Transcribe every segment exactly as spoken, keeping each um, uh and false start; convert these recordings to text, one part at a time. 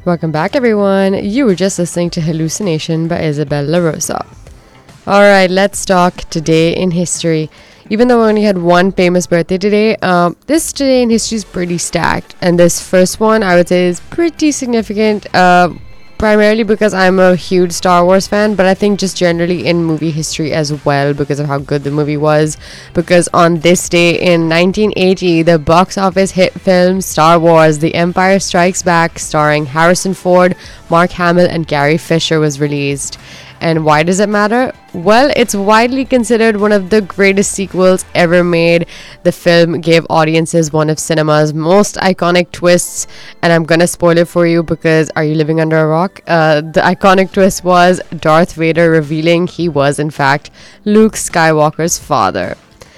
Welcome back, everyone. You were just listening to Hallucination by Isabel La Rosa. Alright, let's talk today in history. Even though we only had one famous birthday today, um, this today in history is pretty stacked. And this first one, I would say, is pretty significant, uh, primarily because I'm a huge Star Wars fan, but I think just generally in movie history as well because of how good the movie was. Because on this day in nineteen eighty, the box office hit film Star Wars The Empire Strikes Back, starring Harrison Ford, Mark Hamill, and Carrie Fisher, was released. And why does it matter? Well, it's widely considered one of the greatest sequels ever made. The film gave audiences one of cinema's most iconic twists, and I'm gonna spoil it for you because are you living under a rock? Uh, the iconic twist was Darth Vader revealing he was, in fact, Luke Skywalker's father.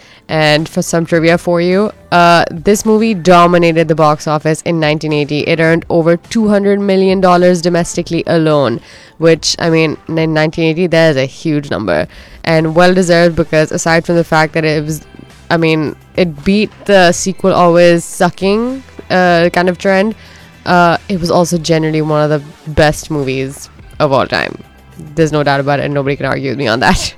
And for some trivia for you, uh, this movie dominated the box office in nineteen eighty. It earned over two hundred million dollars domestically alone, which, I mean, in nineteen eighty, that is a huge number. And well-deserved because aside from the fact that it was, I mean, it beat the sequel always sucking uh, kind of trend, uh, it was also generally one of the best movies of all time. There's no doubt about it, and nobody can argue with me on that.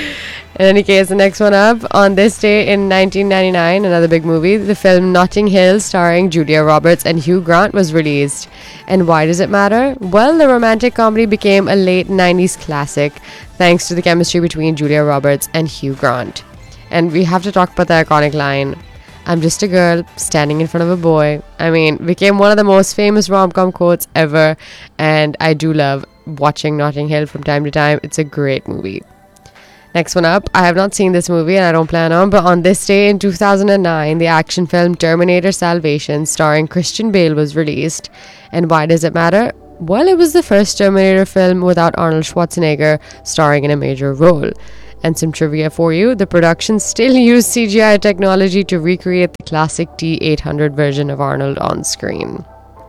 In any case, the next one up, on this day in nineteen ninety-nine, another big movie, the film Notting Hill starring Julia Roberts and Hugh Grant was released. And why does it matter? Well, the romantic comedy became a late nineties classic thanks to the chemistry between Julia Roberts and Hugh Grant. And we have to talk about the iconic line, "I'm just a girl standing in front of a boy." I mean, became one of the most famous rom-com quotes ever, and I do love watching Notting Hill from time to time. It's a great movie. Next one up, I have not seen this movie and I don't plan on, but on this day in two thousand nine, the action film Terminator Salvation starring Christian Bale was released. And why does it matter? Well, it was the first Terminator film without Arnold Schwarzenegger starring in a major role. And some trivia for you, the production still used C G I technology to recreate the classic T eight hundred version of Arnold on screen.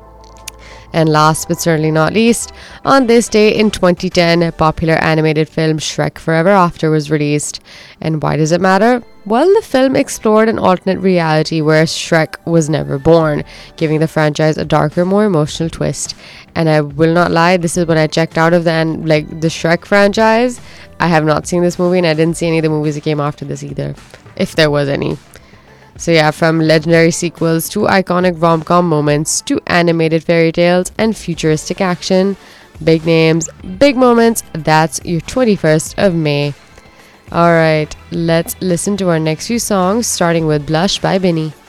And last but certainly not least, on this day in twenty ten, popular animated film Shrek Forever After was released. And why does it matter? Well, the film explored an alternate reality where Shrek was never born, giving the franchise a darker, more emotional twist. And I will not lie, this is when I checked out of the and like the Shrek franchise. I have not seen this movie, and I didn't see any of the movies that came after this either, if there was any. So yeah, from legendary sequels to iconic rom-com moments to animated fairy tales and futuristic action, big names, big moments, that's your twenty-first of May. Alright, let's listen to our next few songs, starting with Blush by Binny.